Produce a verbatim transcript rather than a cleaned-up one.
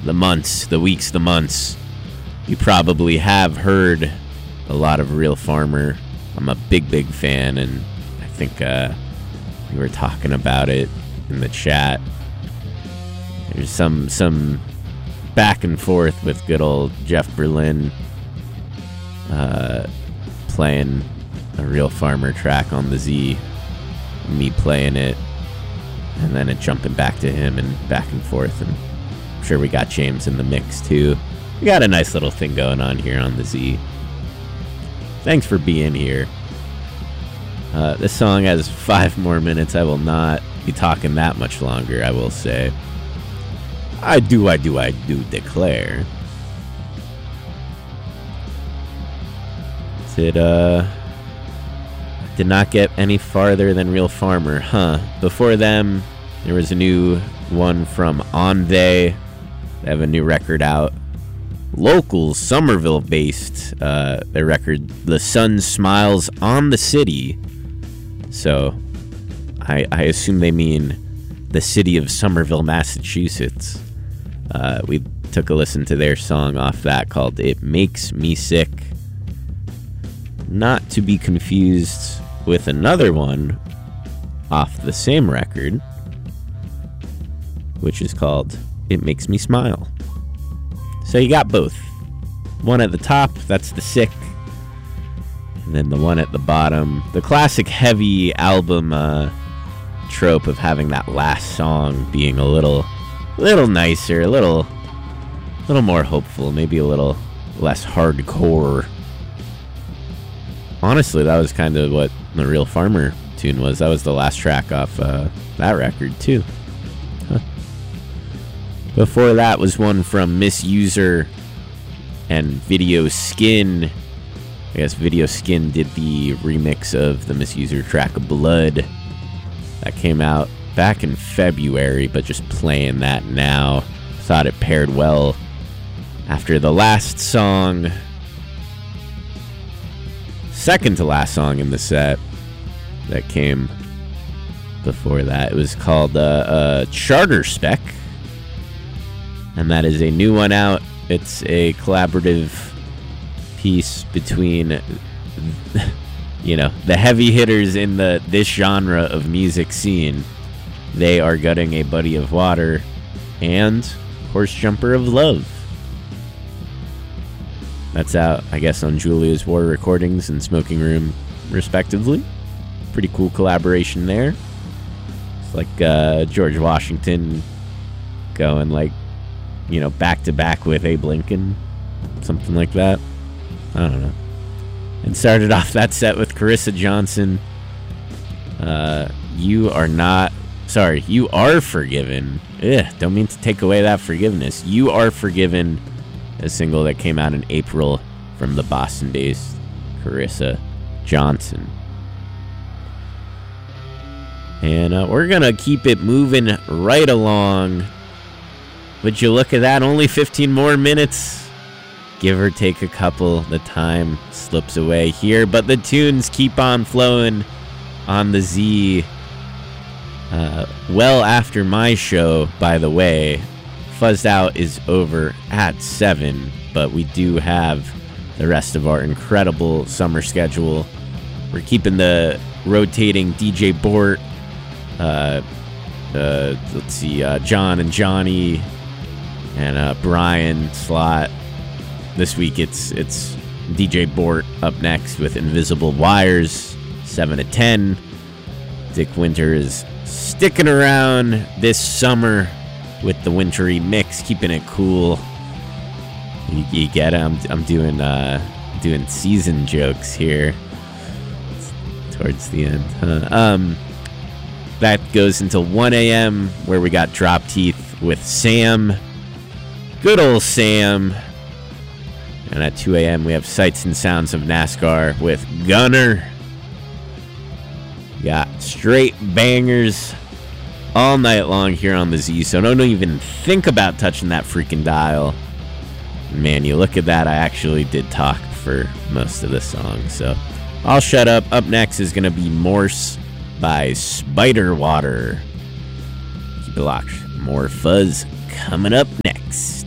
the months, the weeks, the months, you probably have heard a lot of Real Farmer. I'm a big, big fan, and I think uh, we were talking about it in the chat. There's some some back and forth with good old Jeff Berlin uh, playing a Real Farmer track on the Z, me playing it, and then it jumping back to him and back and forth. And I'm sure we got James in the mix too. We got a nice little thing going on here on the Z. Thanks for being here. Uh, this song has five more minutes. I will not be talking that much longer, I will say. I do, I do, I do declare. Did, uh... Did not get any farther than Real Farmer, huh? Before them, there was a new one from Onve. They have a new record out. Local, Somerville-based. Uh, their record, The Sun Smiles on the City. So, I, I assume they mean the city of Somerville, Massachusetts. Uh, we took a listen to their song off that called It Makes Me Sick. Not to be confused with another one off the same record, which is called It Makes Me Smile. So you got both. One at the top, that's the sick. And then the one at the bottom, the classic heavy album uh, trope of having that last song being a little, little nicer, a little, little more hopeful, maybe a little less hardcore. Honestly, that was kind of what the Real Farmer tune was. That was the last track off uh, that record, too. Huh. Before that was one from Misuser and Video Skin. I guess Video Skin did the remix of the Misuser track Blood. That came out back in February, but just playing that now. Thought it paired well after the last song. Second to last song in the set that came before that. It was called uh, uh, Charter Spec, and that is a new one out. It's a collaborative piece between, you know, the heavy hitters in the this genre of music scene. They Are Gutting a Buddy of Water and Horse Jumper of Love. That's out, I guess, on Julia's War Recordings and Smoking Room, respectively. Pretty cool collaboration there. It's like uh, George Washington going, like, you know, back to back with Abe Lincoln. Something like that. I don't know. And started off that set with Carissa Johnson. Uh, you are not... Sorry, You Are Forgiven. Ugh, don't mean to take away that forgiveness. You Are Forgiven. A single that came out in April from the Boston-based Carissa Johnson. And uh, we're going to keep it moving right along. Would you look at that? Only fifteen more minutes. Give or take a couple. The time slips away here. But the tunes keep on flowing on the Z. Uh, well after my show, by the way. Fuzzed Out is over at seven, but we do have the rest of our incredible summer schedule. We're keeping the rotating D J Bort, uh, uh, let's see, uh, John and Johnny, and uh, Brian slot. This week it's it's D J Bort up next with Invisible Wires, seven to ten. Dick Winter is sticking around this summer with the wintry mix, keeping it cool. You, you get it? I'm, I'm doing uh, doing season jokes here towards the end. Huh? Um, that goes until one a.m. where we got Drop Teeth with Sam. Good old Sam. And at two a.m. we have Sights and Sounds of NASCAR with Gunner. Got straight bangers all night long here on the Z, so don't even think about touching that freaking dial. Man, you look at that, I actually did talk for most of the song, so I'll shut up. Up next is going to be Morse by Spider Water. Keep it locked. More fuzz coming up next.